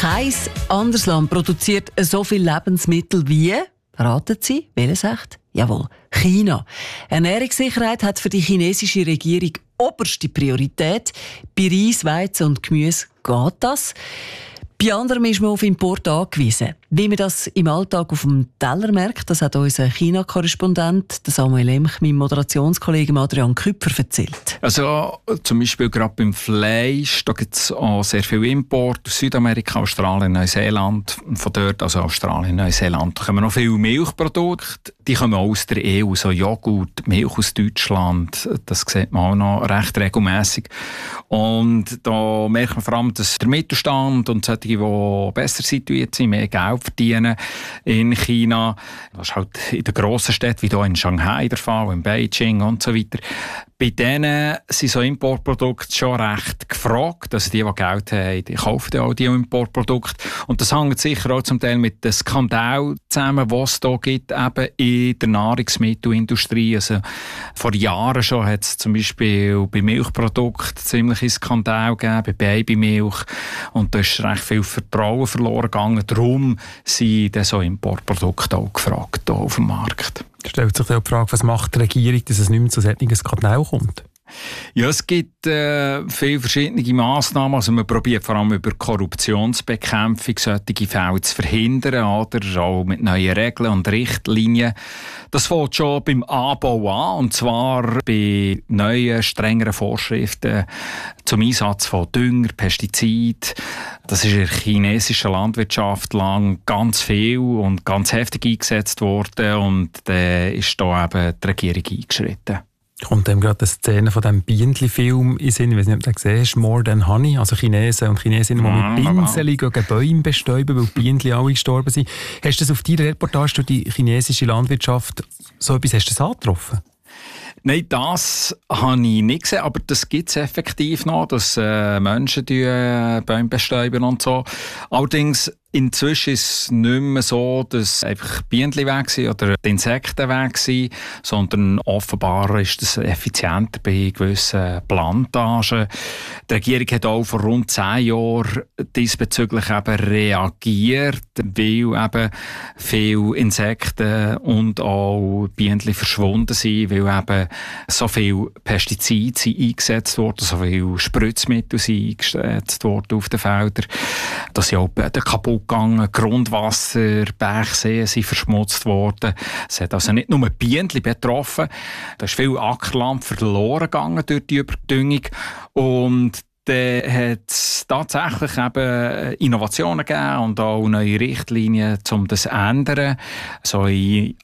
Kein anderes Land produziert so viele Lebensmittel wie, raten Sie, welches echt? Jawohl, China. Ernährungssicherheit hat für die chinesische Regierung oberste Priorität. Bei Reis, Weizen und Gemüse geht das. Bei anderen ist man auf Import angewiesen. Wie man das im Alltag auf dem Teller merkt, das hat unser China-Korrespondent Samuel Emch meinem Moderationskollegen Adrian Küpfer erzählt. Also zum Beispiel gerade beim Fleisch, da gibt es auch sehr viel Import aus Südamerika, Australien, Neuseeland. Von dort, also Australien, Neuseeland, kommen noch viele Milchprodukte. Die kommen auch aus der EU, so Joghurt, Milch aus Deutschland. Das sieht man auch noch recht regelmässig. Und da merkt man vor allem, dass der Mittelstand und solche, die besser situiert sind, mehr Geld verdienen in China. Das ist halt in den grossen Städten, wie hier in Shanghai der Fall, in Beijing und so weiter. Bei denen sind so Importprodukte schon recht gefragt. Also die Geld haben, die kaufen auch die Importprodukte. Und das hängt sicher auch zum Teil mit dem Skandal zusammen, was es hier gibt, eben in der Nahrungsmittelindustrie. Also vor Jahren schon hat es zum Beispiel bei Milchprodukten ziemliche Skandal gegeben, bei Babymilch. Und da ist recht viel Vertrauen verloren gegangen. Darum sind so Importprodukte auch gefragt hier auf dem Markt. Stellt sich dann die Frage, was macht die Regierung, dass es nicht mehr zu solchen Skandalen kommt? Ja, es gibt viele verschiedene Massnahmen. Also man probiert vor allem über Korruptionsbekämpfung solche Fälle zu verhindern, oder auch mit neuen Regeln und Richtlinien. Das fängt schon beim Anbau an, und zwar bei neuen, strengeren Vorschriften zum Einsatz von Dünger, Pestiziden. Das ist in der chinesischen Landwirtschaft lang ganz viel und ganz heftig eingesetzt worden, und da ist da eben die Regierung eingeschritten. Kommt dem gerade eine Szene von diesem Bienenli-Film in Sinn, ich weiß nicht, ob du den gesehen hast, More Than Honey, also Chinesen und Chinesinnen, die mit Pinseln Bäume bestäuben, weil die Bienenli alle gestorben sind. Hast du das auf deiner Reportage durch die chinesische Landwirtschaft, so etwas hast du das angetroffen? Nein, das habe ich nicht gesehen, aber das gibt es effektiv noch, dass Menschen Bäume bestäuben und so. Allerdings inzwischen ist es nicht mehr so, dass einfach Bienen weg sind oder die Insekten weg sind, sondern offenbar ist das effizienter bei gewissen Plantagen. Die Regierung hat auch vor rund 10 Jahren diesbezüglich eben reagiert, weil eben viele Insekten und auch Bienen verschwunden sind, weil eben so viele Pestizide sind eingesetzt wurden, so viele Spritzmittel sind eingesetzt worden auf den Feldern, dass sie auch Böden kaputt gegangen, Grundwasser, Bergseen sind verschmutzt worden. Es hat also nicht nur Bienen betroffen, da ist viel Ackerland verloren gegangen durch die Überdüngung, und dann hat es tatsächlich eben Innovationen gegeben und auch neue Richtlinien, um das zu ändern. So in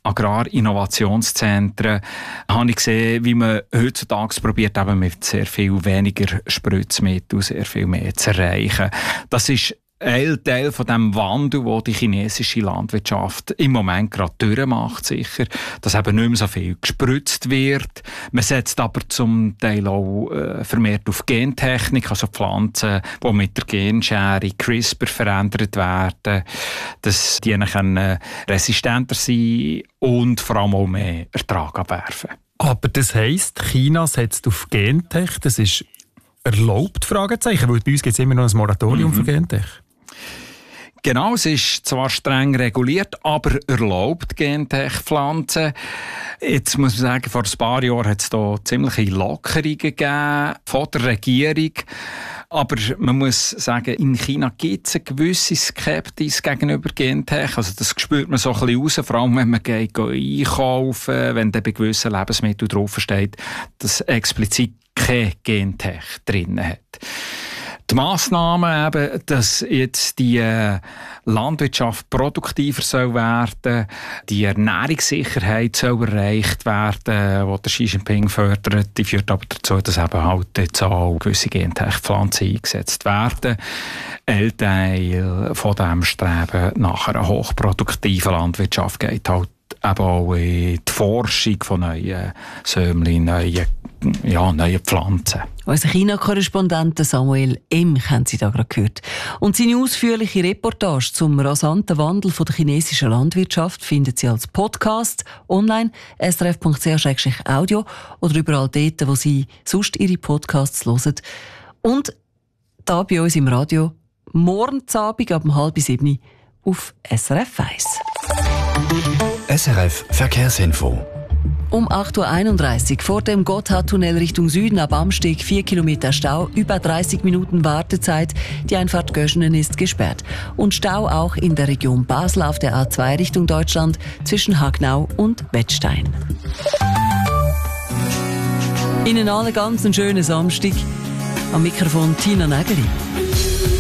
Agrarinnovationszentren habe ich gesehen, wie man heutzutage probiert, eben mit sehr viel weniger Spritzmittel sehr viel mehr zu erreichen. Das ist ein Teil von dem Wandel, den die chinesische Landwirtschaft im Moment gerade durchmacht, sicher, dass eben nicht mehr so viel gespritzt wird. Man setzt aber zum Teil auch vermehrt auf Gentechnik, also Pflanzen, die mit der Genschere CRISPR verändert werden, dass die können resistenter sein und vor allem auch mehr Ertrag abwerfen. Aber das heisst, China setzt auf Gentech, das ist erlaubt, Fragezeichen, weil bei uns gibt es immer noch ein Moratorium für Gentech. Genau, es ist zwar streng reguliert, aber erlaubt Gentech-Pflanzen. Jetzt muss man sagen, vor ein paar Jahren hat es da ziemliche Lockerungen gegeben von der Regierung. Aber man muss sagen, in China gibt es eine gewisse Skepsis gegenüber Gentech. Also das spürt man so ein bisschen raus, vor allem wenn man geht einkaufen, wenn da bei gewissen Lebensmitteln draufsteht, dass explizit kein Gentech drin hat. Die Massnahmen eben, dass jetzt die Landwirtschaft produktiver soll werden, die Ernährungssicherheit soll erreicht werden, die der Xi Jinping fördert, die führt aber dazu, dass eben halt jetzt auch gewisse Gentech-Pflanzen eingesetzt werden. Ein Teil von diesem Streben nach einer hochproduktiven Landwirtschaft geht halt eben auch in die Forschung von neuen Sämlin, neuen Pflanzen. Unser China-Korrespondent Samuel Emch haben Sie da gerade gehört. Und seine ausführliche Reportage zum rasanten Wandel der chinesischen Landwirtschaft finden Sie als Podcast online, srf.ch/audio oder überall dort, wo Sie sonst Ihre Podcasts hören. Und da bei uns im Radio morgen Abend ab 6:30 auf SRF 1. SRF Verkehrsinfo. Um 8:31 Uhr vor dem Gotthardtunnel Richtung Süden ab Amsteg 4 Kilometer Stau, über 30 Minuten Wartezeit. Die Einfahrt Göschenen ist gesperrt. Und Stau auch in der Region Basel auf der A2 Richtung Deutschland zwischen Hagnau und Wettstein. Ihnen allen ganz einen schönen Samstag. Am Mikrofon Tina Nägeli.